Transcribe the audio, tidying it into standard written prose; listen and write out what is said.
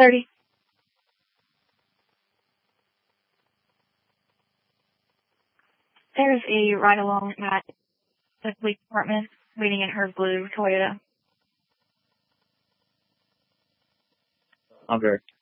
30. There's a ride-along at the police department waiting in her blue Toyota. Okay.